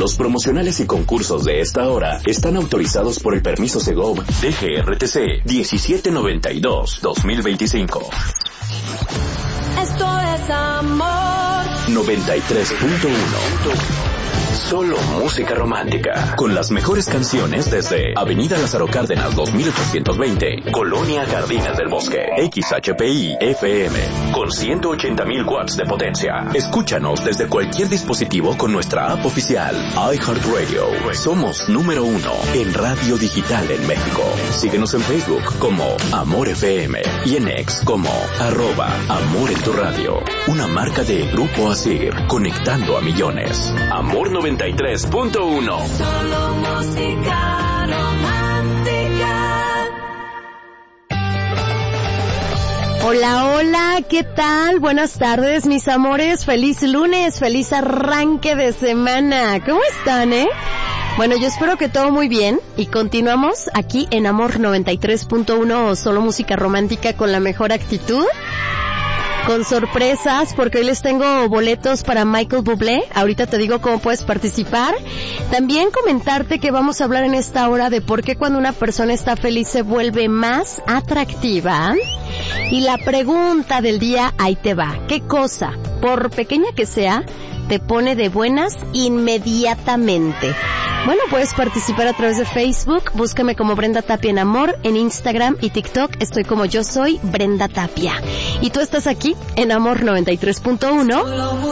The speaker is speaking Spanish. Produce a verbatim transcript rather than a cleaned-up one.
Los promocionales y concursos de esta hora están autorizados por el permiso Segov D G R T C diecisiete noventa y dos dos mil veinticinco. Esto es amor. noventa y tres punto uno. Solo música romántica. Con las mejores canciones desde Avenida Lázaro Cárdenas dos mil ochocientos veinte, Colonia Jardines del Bosque. X H P I F M con ciento ochenta mil watts de potencia. Escúchanos desde cualquier dispositivo con nuestra app oficial iHeartRadio. Somos número uno en radio digital en México. Síguenos en Facebook como Amor F M y en X como arroba Amor en tu radio. Una marca de Grupo Asir, conectando a millones. Amor noventa y tres punto uno. Solo música romántica. Hola, hola, ¿qué tal? Buenas tardes, mis amores. Feliz lunes, feliz arranque de semana. ¿Cómo están, eh? Bueno, yo espero que todo muy bien y continuamos aquí en Amor noventa y tres punto uno o Solo Música Romántica con la mejor actitud. Con sorpresas, porque hoy les tengo boletos para Michael Bublé. Ahorita te digo cómo puedes participar. También comentarte que vamos a hablar en esta hora de por qué cuando una persona está feliz se vuelve más atractiva. Y la pregunta del día, ahí te va. ¿Qué cosa, por pequeña que sea, te pone de buenas inmediatamente? Bueno, puedes participar a través de Facebook. Búscame como Brenda Tapia en Amor. En Instagram y TikTok estoy como Yo Soy Brenda Tapia. Y tú estás aquí en Amor noventa y tres punto uno.